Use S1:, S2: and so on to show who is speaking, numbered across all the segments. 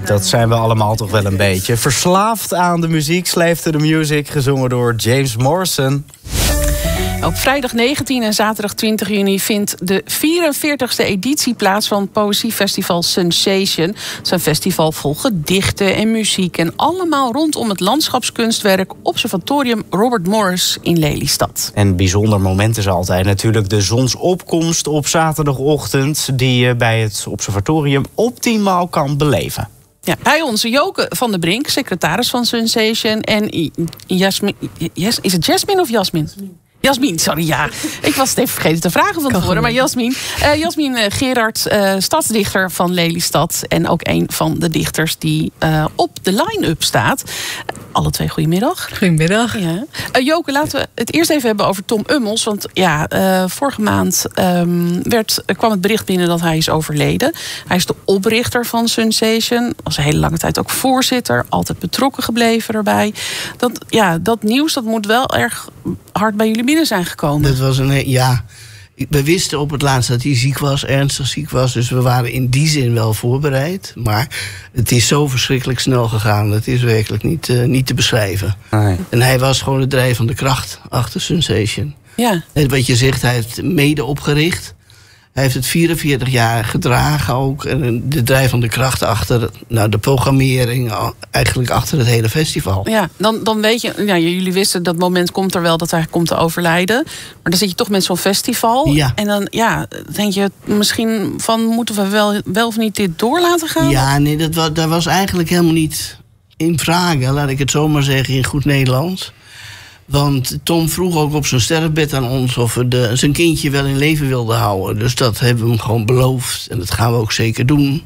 S1: Dat zijn we allemaal toch wel een beetje. Verslaafd aan de muziek, Slave to the Music, gezongen door James Morrison.
S2: Op vrijdag 19 en zaterdag 20 juni vindt de 44e editie plaats van het Poëziefestival Sensation. Het is een festival vol gedichten en muziek en allemaal rondom het landschapskunstwerk Observatorium Robert Morris in Lelystad.
S1: En bijzonder moment is altijd natuurlijk de zonsopkomst op zaterdagochtend, die je bij het observatorium optimaal kan beleven.
S2: Ja, bij onze Joke van der Brink, secretaris van Sensation, en Jasmin. Is het Jasmin of Jasmin? Jasmin, sorry, ja. Ik was het even vergeten te vragen van tevoren. Maar Jasmin Gerard, stadsdichter van Lelystad. En ook een van de dichters die op de line-up staat. Alle twee, goedemiddag.
S3: Goedemiddag.
S2: Ja. Joke, laten we het eerst even hebben over Tom Ummels. Want ja, vorige maand kwam het bericht binnen dat hij is overleden. Hij is de oprichter van Sensation. Was een hele lange tijd ook voorzitter. Altijd betrokken gebleven erbij. Dat nieuws, dat moet wel erg hard bij jullie binnen zijn gekomen.
S4: Dat was we wisten op het laatst dat hij ziek was, ernstig ziek was. Dus we waren in die zin wel voorbereid. Maar het is zo verschrikkelijk snel gegaan. Dat is werkelijk niet te beschrijven.
S1: Nee.
S4: En hij was gewoon de drijvende kracht achter Sensation.
S2: Ja.
S4: En wat je zegt, hij heeft mede opgericht. Hij heeft het 44 jaar gedragen ook. En de drijvende kracht achter de programmering, eigenlijk achter het hele festival.
S2: Ja, dan weet je, jullie wisten dat moment komt er wel dat hij komt te overlijden. Maar dan zit je toch met zo'n festival.
S4: Ja.
S2: En dan denk je misschien van, moeten we wel of niet dit door laten gaan?
S4: Ja, nee, dat was eigenlijk helemaal niet in vragen, laat ik het zo maar zeggen in goed Nederlands. Want Tom vroeg ook op zijn sterfbed aan ons of we zijn kindje wel in leven wilden houden. Dus dat hebben we hem gewoon beloofd. En dat gaan we ook zeker doen.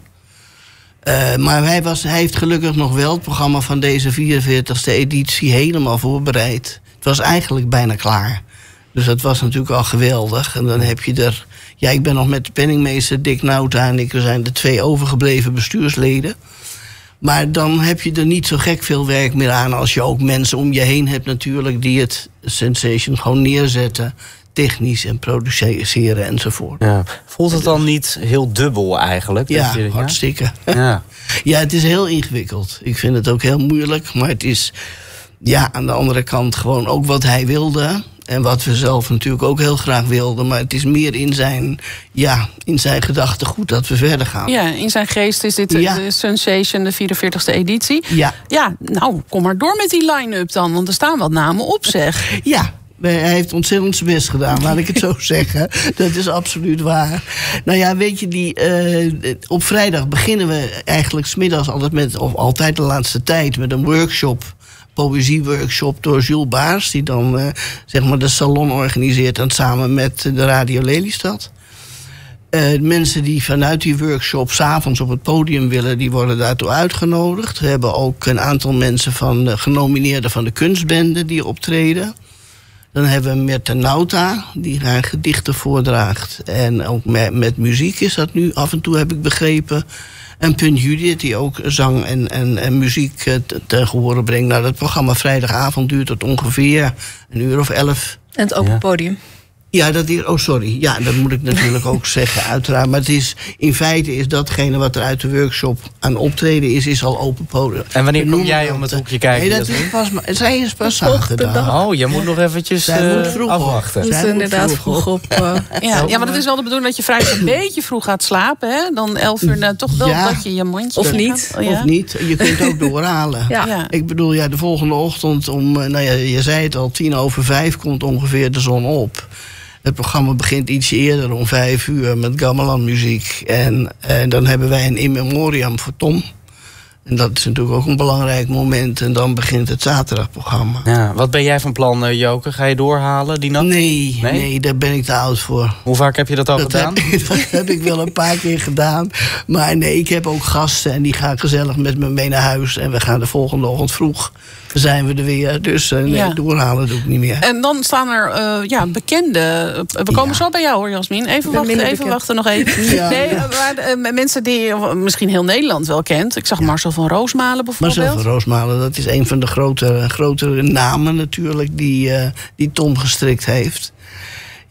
S4: Maar hij heeft gelukkig nog wel het programma van deze 44e editie helemaal voorbereid. Het was eigenlijk bijna klaar. Dus dat was natuurlijk al geweldig. En dan heb je er... Ja, ik ben nog met de penningmeester Dick Nauta en we zijn de 2 overgebleven bestuursleden. Maar dan heb je er niet zo gek veel werk meer aan als je ook mensen om je heen hebt natuurlijk die het Sensation gewoon neerzetten, technisch en produceren enzovoort.
S1: Ja. Voelt het dan niet heel dubbel eigenlijk?
S4: Ja, hartstikke.
S1: Ja.
S4: Ja, het is heel ingewikkeld. Ik vind het ook heel moeilijk, maar het is aan de andere kant gewoon ook wat hij wilde. En wat we zelf natuurlijk ook heel graag wilden. Maar het is meer in zijn gedachtegoed dat we verder gaan.
S2: Ja, in zijn geest is dit de Sensation, de 44e editie. Ja, nou, kom maar door met die line-up dan. Want er staan wat namen op, zeg.
S4: Ja, hij heeft ontzettend zijn best gedaan, laat ik het zo zeggen. Dat is absoluut waar. Nou ja, weet je, op vrijdag beginnen we eigenlijk 's middags altijd de laatste tijd met een workshop. Poëzieworkshop door Jules Baars, die dan de salon organiseert en samen met de Radio Lelystad. Mensen die vanuit die workshop 's avonds op het podium willen, die worden daartoe uitgenodigd. We hebben ook een aantal mensen van genomineerden van de kunstbende die optreden. Dan hebben we Mirta Nauta, die haar gedichten voordraagt. En ook met muziek is dat nu af en toe, heb ik begrepen. En Punt Judith, die ook zang en muziek ten gehore brengt. Nou, dat programma vrijdagavond duurt tot ongeveer 11:00.
S3: En het open podium.
S4: Ja, ja, dat moet ik natuurlijk ook zeggen, uiteraard. Maar in feite is datgene wat er uit de workshop aan optreden is al open podium.
S1: En wanneer kom jij om het hoekje kijken?
S4: Nee, zij is pas zaterdag.
S1: Oh, je moet nog eventjes afwachten.
S3: Dat is inderdaad vroeg op.
S2: Ja, maar dat is wel de bedoeling dat je vrijdag een beetje vroeg gaat slapen. Hè? Dan 11:00 toch wel dat je je mondje...
S3: Of niet.
S4: Of niet. Je kunt ook doorhalen.
S3: Ja.
S4: Ik bedoel, de volgende ochtend je zei het al, 4:10 komt ongeveer de zon op. Het programma begint iets eerder, om 5:00 met gamelanmuziek. En dan hebben wij een in memoriam voor Tom. En dat is natuurlijk ook een belangrijk moment. En dan begint het zaterdagprogramma.
S1: Ja, wat ben jij van plan, Joke? Ga je doorhalen die nacht?
S4: Nee, daar ben ik te oud voor.
S1: Hoe vaak heb je dat al gedaan?
S4: Dat heb ik wel een paar keer gedaan. Maar nee, ik heb ook gasten en die gaan gezellig met me mee naar huis. En we gaan de volgende ochtend vroeg, zijn we er weer. Dus doorhalen doe ik niet meer.
S2: En dan staan er bekende... We komen zo bij jou hoor, Jasmin. Even wachten nog even.
S4: Ja.
S2: Nee, maar mensen die misschien heel Nederland wel kent. Ik zag Marcel van Roosmalen bijvoorbeeld.
S4: Marcel van Roosmalen, dat is een van de grotere namen natuurlijk die Tom gestrikt heeft.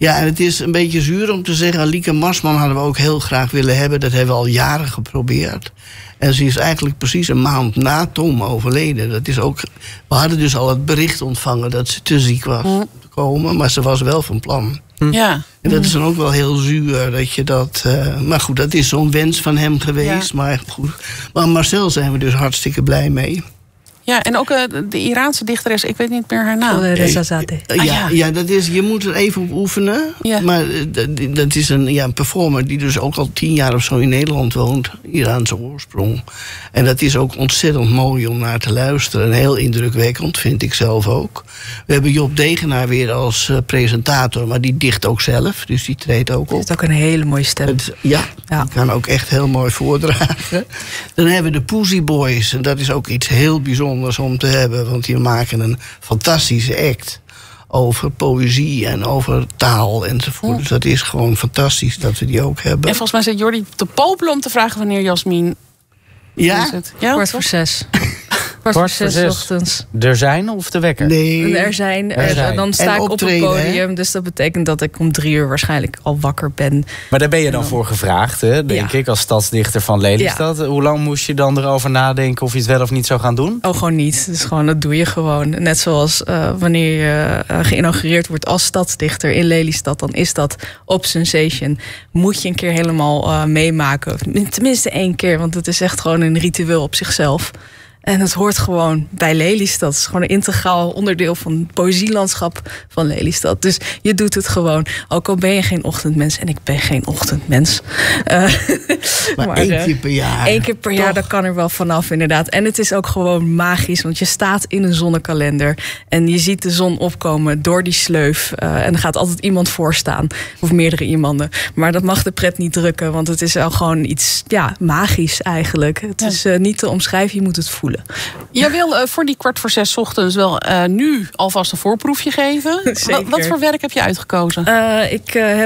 S4: Ja, en het is een beetje zuur om te zeggen... Lieke Marsman hadden we ook heel graag willen hebben. Dat hebben we al jaren geprobeerd. En ze is eigenlijk precies een maand na Tom overleden. Dat is ook, we hadden dus al het bericht ontvangen dat ze te ziek was om te komen. Maar ze was wel van plan.
S2: Ja.
S4: En dat is dan ook wel heel zuur dat je dat... maar goed, dat is zo'n wens van hem geweest.
S2: Ja.
S4: Maar goed. Maar Marcel zijn we dus hartstikke blij mee.
S2: Ja, en ook de Iraanse dichteres, ik weet niet meer haar naam.
S3: Rezazadeh.
S4: Ja, dat is, je moet er even op oefenen.
S2: Ja.
S4: Maar dat is een performer die dus ook al 10 jaar of zo in Nederland woont. Iraanse oorsprong. En dat is ook ontzettend mooi om naar te luisteren. En heel indrukwekkend, vind ik zelf ook. We hebben Job Degenaar weer als presentator. Maar die dicht ook zelf, dus die treedt ook op.
S3: Het is ook een hele mooie stem.
S4: Die kan ook echt heel mooi voordragen. Dan hebben we de Poesie Boys. En dat is ook iets heel bijzonders om te hebben. Want die maken een fantastische act over poëzie en over taal enzovoort. Dus dat is gewoon fantastisch dat we die ook hebben.
S2: En volgens mij zit Jordi te popelen om te vragen wanneer Jasmin...
S4: Ja?
S2: Is het? Ja,
S3: 4:45. 4:45 ochtends.
S1: Er zijn of de wekker?
S4: Nee.
S3: Er zijn. Dan sta
S4: En
S3: ik op het
S4: optreden,
S3: podium.
S4: hè?
S3: Dus dat betekent dat ik om 3 uur waarschijnlijk al wakker ben.
S1: Maar daar ben je dan voor gevraagd, hè, denk ik, als stadsdichter van Lelystad. Hoe lang moest je dan erover nadenken of je het wel of niet zou gaan doen?
S3: Oh, gewoon niet. Dus gewoon, dat doe je gewoon. Net zoals wanneer je geïnaugureerd wordt als stadsdichter in Lelystad, dan is dat op Sensation. Moet je een keer helemaal meemaken. Tenminste 1 keer, want het is echt gewoon een ritueel op zichzelf. En het hoort gewoon bij Lelystad. Het is gewoon een integraal onderdeel van het poëzielandschap van Lelystad. Dus je doet het gewoon. Ook al ben je geen ochtendmens. En ik ben geen ochtendmens.
S4: Maar 1 keer per jaar.
S3: 1 keer per jaar, dat kan er wel vanaf inderdaad. En het is ook gewoon magisch. Want je staat in een zonnekalender. En je ziet de zon opkomen door die sleuf. En er gaat altijd iemand voor staan. Of meerdere iemanden. Maar dat mag de pret niet drukken. Want het is wel gewoon iets magisch eigenlijk. Het is niet te omschrijven. Je moet het voelen.
S2: Jij wil voor die 5:45 ochtends wel nu alvast een voorproefje geven.
S3: Zeker.
S2: Wat voor werk heb je uitgekozen?
S3: Ik heb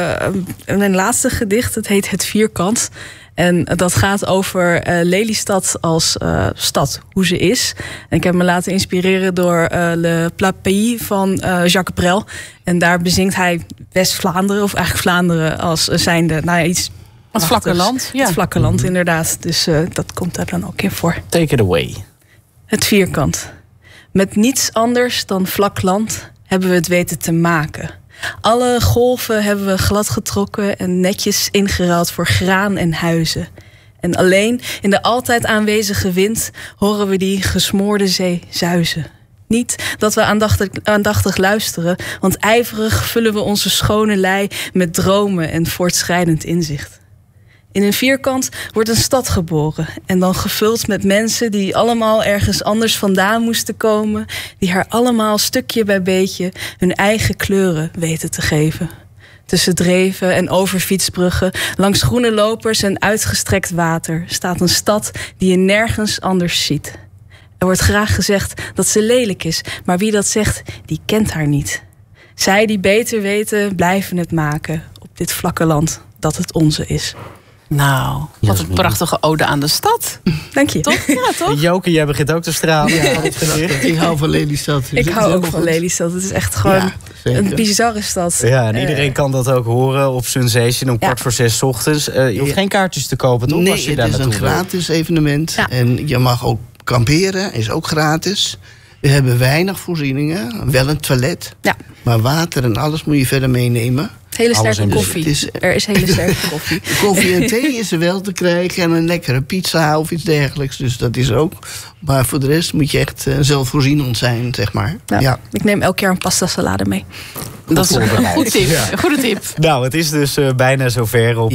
S3: mijn laatste gedicht. Het heet Het Vierkant. En dat gaat over Lelystad als stad, hoe ze is. En ik heb me laten inspireren door Le Plat Pays van Jacques Brel. En daar bezingt hij West-Vlaanderen, of eigenlijk Vlaanderen als zijnde iets...
S2: Het vlakke land. Ja.
S3: Het vlakke land, inderdaad. Dus dat komt daar dan ook in voor.
S1: Take it away.
S3: Het vierkant. Met niets anders dan vlak land hebben we het weten te maken. Alle golven hebben we glad getrokken en netjes ingeruild voor graan en huizen. En alleen in de altijd aanwezige wind horen we die gesmoorde zee zuizen. Niet dat we aandachtig luisteren, want ijverig vullen we onze schone lei met dromen en voortschrijdend inzicht. In een vierkant wordt een stad geboren en dan gevuld met mensen die allemaal ergens anders vandaan moesten komen, die haar allemaal stukje bij beetje hun eigen kleuren weten te geven. Tussen dreven en over fietsbruggen, langs groene lopers en uitgestrekt water staat een stad die je nergens anders ziet. Er wordt graag gezegd dat ze lelijk is, maar wie dat zegt, die kent haar niet. Zij die beter weten, blijven het maken op dit vlakke land dat het onze is.
S2: Nou, wat een prachtige ode aan de stad.
S3: Dank je.
S2: Toch? Ja, toch?
S1: Joke, jij begint ook te stralen. Ja,
S4: Ik hou van Lelystad.
S3: Ik hou ook van Lelystad. Het is echt gewoon een bizarre stad.
S1: Ja, en iedereen kan dat ook horen op Sensation om 5:45 ochtends. Je hoeft geen kaartjes te kopen, toch?
S4: Nee,
S1: als je
S4: het
S1: daar
S4: is een
S1: naartoe wil.
S4: gratis evenement.
S3: Ja.
S4: En je mag ook kamperen, is ook gratis. We hebben weinig voorzieningen, wel een toilet.
S3: Ja.
S4: Maar water en alles moet je verder meenemen.
S3: Hele
S1: Alles
S3: sterke
S1: in
S3: koffie. Er is hele sterke koffie.
S4: Koffie en thee is er wel te krijgen. En een lekkere pizza of iets dergelijks. Dus dat is ook. Maar voor de rest moet je echt zelfvoorzienend zijn, zeg maar.
S3: Nou,
S4: Ja.
S3: Ik neem elke keer een pasta salade mee.
S2: Dat is een goed tip. Een goede tip.
S1: Nou, het is dus bijna zover op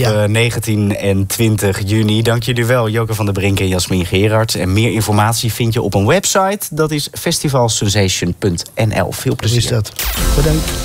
S1: 19 en 20 juni. Dank jullie wel, Joke van der Brink en Jasmin Gerards. En meer informatie vind je op een website. Dat is festivalsensation.nl. Veel plezier.
S4: Is dat. Bedankt.